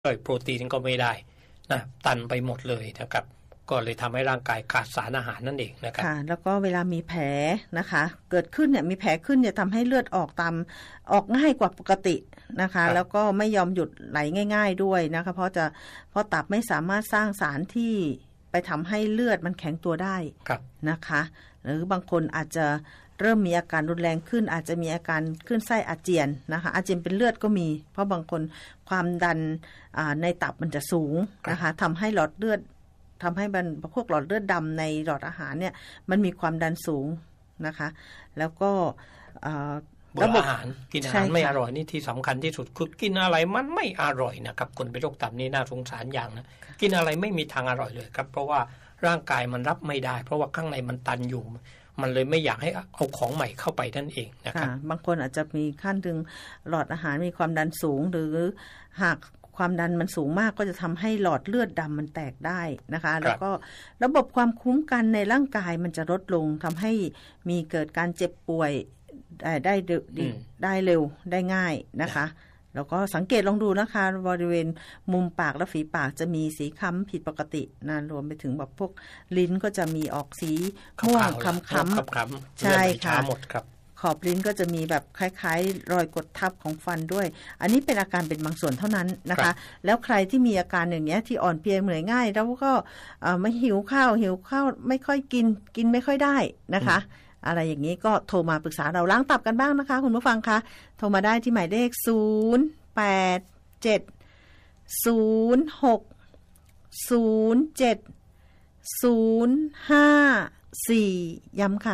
ย่อยโปรตีนก็ไม่ได้นะตันไปหมดเลยนะครับก็เลยทำให้ร่างกายขาดสารอาหารนั่นเองนะครับค่ะแล้วก็เวลามีแผลนะคะเกิดขึ้นเนี่ยมีแผลขึ้นจะทำให้เลือดออกง่ายกว่าปกตินะคะแล้วก็ไม่ยอมหยุดไหลง่ายๆด้วยนะคะเพราะตับไม่สามารถสร้างสารที่ไปทำให้เลือดมันแข็งตัวได้นะคะหรือบางคนอาจจะเริ่มมีอาการรุนแรงขึ้นอาจจะมีอาการขึ้นไส้อาเจียนนะคะอาเจียนเป็นเลือดก็มีเพราะบางคนความดันในตับมันจะสูงนะคะทำให้หลอดเลือดทำให้พวกหลอดเลือดดำในหลอดอาหารเนี่ยมันมีความดันสูงนะคะแล้วก็ระบบอาหารกินอาหารไม่อร่อยนี่ที่สำคัญที่สุดคือกินอะไรมันไม่อร่อยนะครับคนเป็นโรคตับนี่น่าสงสารอย่างนะกินอะไรไม่มีทางอร่อยเลยครับเพราะว่าร่างกายมันรับไม่ได้เพราะว่าข้างในมันตันอยู่มันเลยไม่อยากให้เอาของใหม่เข้าไปนั่นเองนะครับบางคนอาจจะมีขั้นถึงหลอดอาหารมีความดันสูงหรือหากความดันมันสูงมากก็จะทำให้หลอดเลือดดำมันแตกได้นะคะแล้วก็ระบบความคุ้มกันในร่างกายมันจะลดลงทำให้มีเกิดการเจ็บป่วยได้เร็วได้ง่ายนะคะแล้วก็สังเกตลองดูนะคะบริเวณมุมปากและฝีปากจะมีสีค้ำผิดปกตินะรวมไปถึงแบบพวกลิ้นก็จะมีออกสีม่วงค้ำๆใช่ค่ะขอบลิ้นก็จะมีแบบคล้ายๆรอยกดทับของฟันด้วยอันนี้เป็นอาการเป็นบางส่วนเท่านั้นนะคะแล้วใครที่มีอาการอย่างนี้ที่อ่อนเพลียเหนื่อยง่ายแล้วก็ไม่หิวข้าวไม่ค่อยกินไม่ค่อยได้นะคะอะไรอย่างนี้ก็โทรมาปรึกษาเราล้างตับกันบ้างนะคะคุณผู้ฟังคะโทรมาได้ที่หมายเลข0870607054ย้ำค่ะ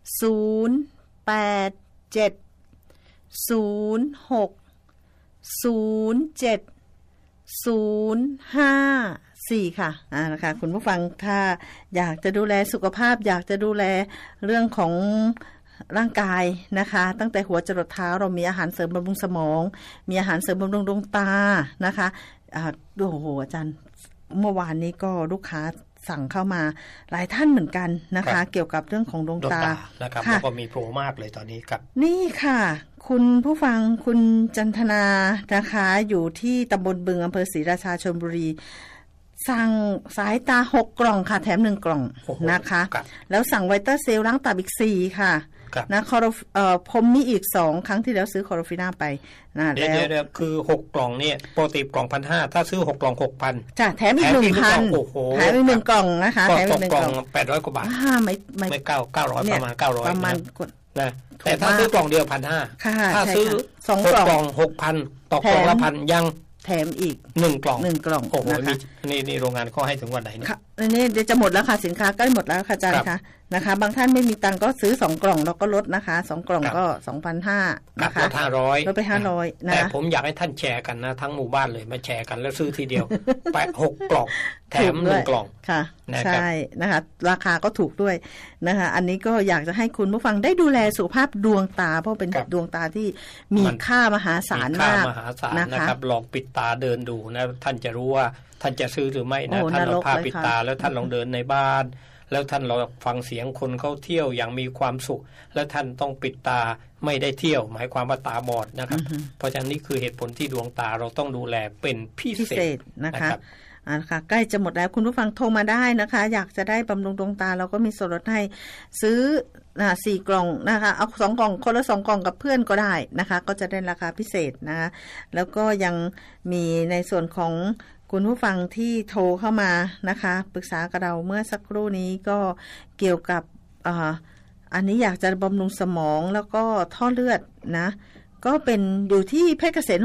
0870607054ค่ะนะคะคุณผู้ฟังถ้าอยากจะดูแลสุขภาพอยากจะดูแลเรื่องของร่างกายนะคะตั้งแต่หัวจรดเท้าเรามีอาหารเสริมบำรุงสมองมีอาหารเสริมบำรุงดวงตานะคะโอ้โหอาจารย์เมื่อวานนี้ก็ลูกค้าสั่งเข้ามาหลายท่านเหมือนกันนะคะเกี่ยวกับเรื่องของดวงตานะครับแล้วก็มีโปรมากเลยตอนนี้ครับนี่ค่ะคุณผู้ฟังคุณจันทนานะคะอยู่ที่ตำบลบึงอำเภอศรีราชาชลบุรีสั่งสายตา6กล่องค่ะแถม1กล่องนะคะแล้วสั่งไวต้าเซลล้างตับอีก4ค่ะนะผมมีอีก2ครั้งที่แล้วซื้อคอโรฟิน่าไปนะเดี๋ยวคือ6กล่องเนี่ยปกติกล่อง 1,500 ถ้าซื้อ6กล่อง 6,000 จ้ะแถมอีก 1,000 โอ้โหแถมอีก1กล่องนะคะแถมอีก1กล่อง 800กว่าบาทไม่900ประมาณ900 ประมาณนะแต่ถ้าซื้อกล่องเดียว 1,500 ถ้าซื้อ2กล่อง 6,000 ตกกล่องละ 1,000 ยังแถมอีก 1กล่องโอ้โหนี่โรงงานเขาให้ถึงวันไหนเนี่ยนี่เดี๋ยวจะหมดแล้วค่ะสินค้าใกล้หมดแล้วค่ะอาจารย์คะนะคะบางท่านไม่มีตังก็ซื้อ2กล่องเราก็ลดนะคะ2กล่องก็ 2,500 นะคะลด500 ลดไป500นะแต่ผมอยากให้ท่านแชร์กันนะทั้งหมู่บ้านเลยมาแชร์กันแล้วซื้อทีเดียวไป6กล่องแถม1กล่องค่ะใช่นะคะราคาก็ถูกด้วยนะคะอันนี้ก็อยากจะให้คุณผู้ฟังได้ดูแลสุขภาพดวงตาเพราะเป็นดวงตาที่มีค่ามหาศาลมากนะครับลองปิดตาเดินดูนะท่านจะรู้ว่าท่านจะซื้อหรือไม่นะท่านลองผ้าปิดตาแล้วท่านลองเดินในบ้านแล้วท่านลองฟังเสียงคนเขาเที่ยวอย่างมีความสุขแล้วท่านต้องปิดตาไม่ได้เที่ยวหมายความว่าตาบอดนะครับเพราะฉะนั้นนี่คือเหตุผลที่ดวงตาเราต้องดูแลเป็นพิเศษนะคะค่ะใกล้จะหมดแล้วคุณผู้ฟังโทรมาได้นะคะอยากจะได้บำรุงดวงตาเราก็มีส่วนลดให้ซื้อ4กล่องนะคะเอา2กล่องคนละ2กล่องกับเพื่อนก็ได้นะคะก็จะได้ราคาพิเศษนะคะแล้วก็ยังมีในส่วนของคุณผู้ฟังที่โทรเข้ามานะคะปรึกษากับเราเมื่อสักครู่นี้ก็เกี่ยวกับอันนี้อยากจะบำรุงสมองแล้วก็ท่อเลือดนะก็เป็นอยู่ที่เพชรเกษม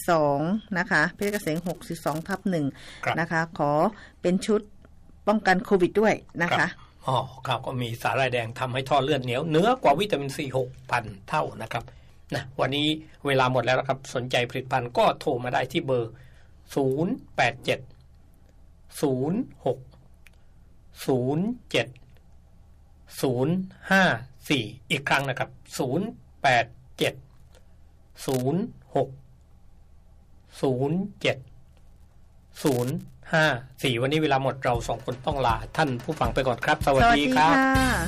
62นะคะเพชรเกษม62/1นะคะขอเป็นชุดป้องกันโควิดด้วยนะคะครับก็มีสาหร่ายแดงทำให้ท่อเลือดเหนือกว่าวิตามินซี 6,000 เท่านะครับนะวันนี้เวลาหมดแล้วครับสนใจผลิตภัณฑ์ก็โทรมาได้ที่เบอร์0870607054อีกครั้งนะครับ0870607054วันนี้เวลาหมดเรา2คนต้องลาท่านผู้ฟังไปก่อนครับสวัสดีครับ